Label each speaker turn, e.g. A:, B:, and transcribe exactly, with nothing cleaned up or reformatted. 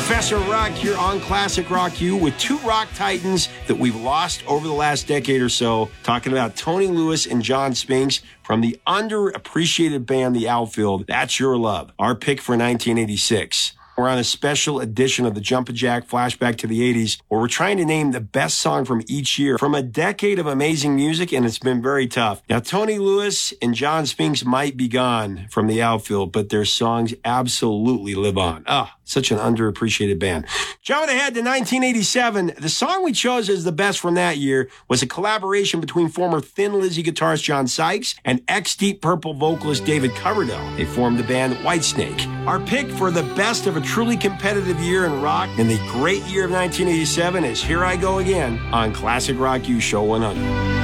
A: Professor Rock here on Classic Rock U with two rock titans that we've lost over the last decade or so, talking about Tony Lewis and John Spinks from the underappreciated band The Outfield. That's Your Love, our pick for nineteen eighty-six. We're on a special edition of the Jumpin' Jack Flashback to the eighties, where we're trying to name the best song from each year from a decade of amazing music, and it's been very tough. Now, Tony Lewis and John Spinks might be gone from The Outfield, but their songs absolutely live on. Ah, such an underappreciated band. Jumping ahead to nineteen eighty-seven, the song we chose as the best from that year was a collaboration between former Thin Lizzy guitarist John Sykes and ex-Deep Purple vocalist David Coverdale. They formed the band Whitesnake. Our pick for the best of a truly competitive year in rock in the great year of nineteen eighty-seven is Here I Go Again on Classic Rock U Show one hundred.